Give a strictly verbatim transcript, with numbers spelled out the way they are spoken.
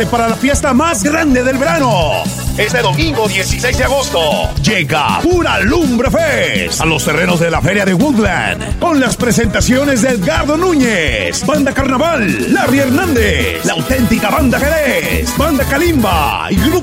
Prepárate para la fiesta más grande del verano. Este domingo dieciséis de agosto llega Pura Lumbre Fest a los terrenos de la Feria de Woodland con las presentaciones de Edgardo Núñez, Banda Carnaval, Larry Hernández, La Auténtica Banda Jerez, Banda Kalimba y Grupo